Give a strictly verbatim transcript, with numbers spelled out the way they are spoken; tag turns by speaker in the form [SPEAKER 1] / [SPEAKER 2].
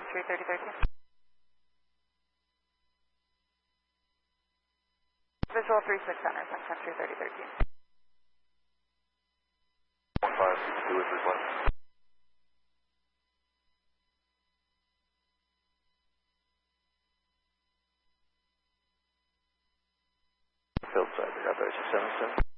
[SPEAKER 1] three thirty thirteen. Visual three six center, Sun Country thirty thirteen.
[SPEAKER 2] one five six two is request. Field side, we got thirty-six seven seven.